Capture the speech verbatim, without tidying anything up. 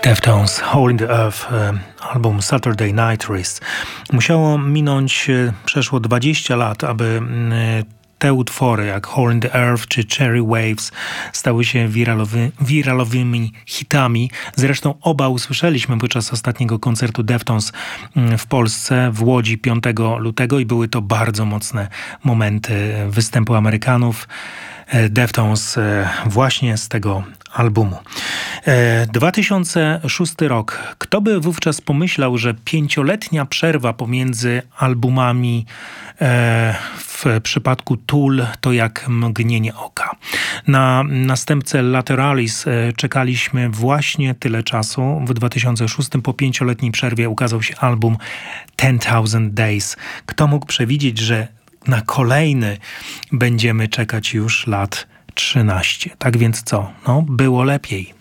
Deftones, Hole in the Earth, album Saturday Night Race. Musiało minąć przeszło dwadzieścia lat, aby te utwory jak Hole in the Earth czy Cherry Waves stały się wiralowy, wiralowymi hitami. Zresztą oba usłyszeliśmy podczas ostatniego koncertu Deftones w Polsce, w Łodzi piątego lutego i były to bardzo mocne momenty występu Amerykanów. Deftones właśnie z tego albumu. dwa tysiące szósty rok. Kto by wówczas pomyślał, że pięcioletnia przerwa pomiędzy albumami w przypadku Tool to jak mgnienie oka. Na następcę Lateralis czekaliśmy właśnie tyle czasu. W dwa tysiące szóstym po pięcioletniej przerwie ukazał się album Ten Thousand Days. Kto mógł przewidzieć, że na kolejny będziemy czekać już lat trzynaście. Tak więc co? No, było lepiej.